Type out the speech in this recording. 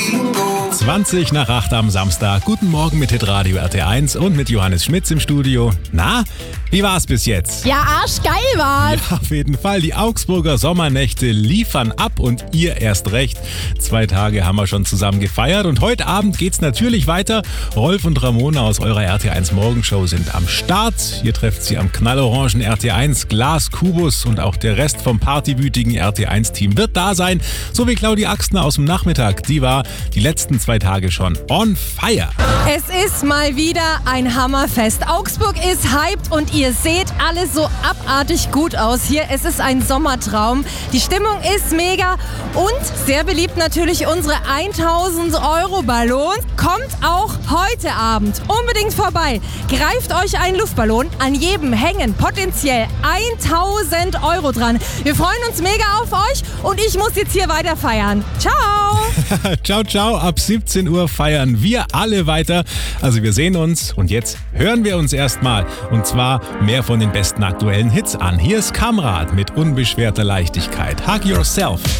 20 nach 8 am Samstag. Guten Morgen mit Hitradio RT1 und mit Johannes Schmitz im Studio. Na, wie war's bis jetzt? Ja, arschgeil war's. Ja, auf jeden Fall. Die Augsburger Sommernächte liefern ab und ihr erst recht. 2 Tage haben wir schon zusammen gefeiert und heute Abend geht's natürlich weiter. Rolf und Ramona aus eurer RT1 Morgenshow sind am Start. Ihr trefft sie am knallorangen RT1 Glas Kubus und auch der Rest vom partywütigen RT1-Team wird da sein. So wie Claudia Axtner aus dem Nachmittag. Die war die letzten 2 Tage schon on fire. Es ist mal wieder ein Hammerfest. Augsburg ist hyped und ihr seht alle so abartig gut aus hier. Es ist ein Sommertraum. Die Stimmung ist mega und sehr beliebt natürlich unsere 1000 Euro Ballon. Kommt auch heute Abend unbedingt vorbei. Greift euch einen Luftballon. An jedem hängen potenziell 1000 Euro dran. Wir freuen uns mega auf euch und ich muss jetzt hier weiter feiern. Ciao! Ciao, ciao. Ab 17 Uhr feiern wir alle weiter. Also wir sehen uns und jetzt hören wir uns erstmal. Und zwar mehr von den besten aktuellen Hits an. Hier ist Kamrat mit unbeschwerter Leichtigkeit. Hug Yourself.